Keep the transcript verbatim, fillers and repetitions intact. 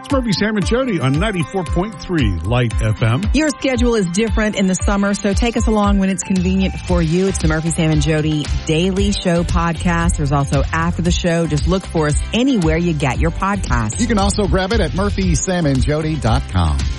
It's Murphy, Sam, and Jody on ninety-four point three Light F M. Your schedule is different in the summer, so take us along when it's convenient for you. It's the Murphy, Sam, and Jody Daily Show podcast. There's also After the Show. Just look for us anywhere you get your podcasts. You can also grab it at murphy sam and jody dot com.